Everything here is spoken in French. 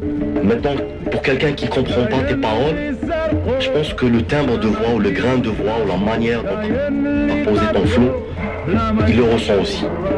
Maintenant, pour quelqu'un qui comprend pas tes paroles, je pense que le timbre de voix ou le grain de voix ou la manière dont tu as posé ton flow, il le ressent aussi.